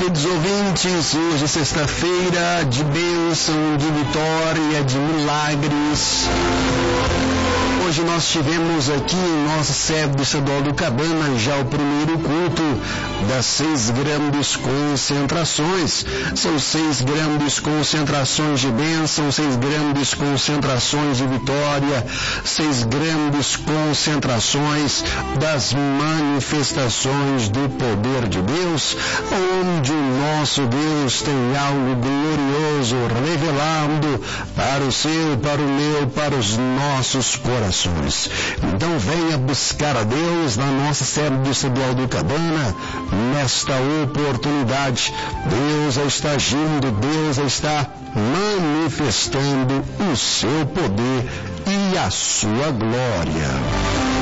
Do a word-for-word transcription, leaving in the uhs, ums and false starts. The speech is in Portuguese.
queridos ouvintes, hoje é sexta-feira de bênção, de vitória, de milagres. Hoje nós tivemos aqui em nossa sede estadual do Cabana já o primeiro culto das seis grandes concentrações. São seis grandes concentrações de bênção, seis grandes concentrações de vitória, seis grandes concentrações das manifestações do poder de Deus, onde o nosso Deus tem algo glorioso revelado para o seu, para o meu, para os nossos corações. Então venha buscar a Deus na nossa sede estadual do Cabana, nesta oportunidade. Deus está agindo, Deus está manifestando o seu poder e a sua glória.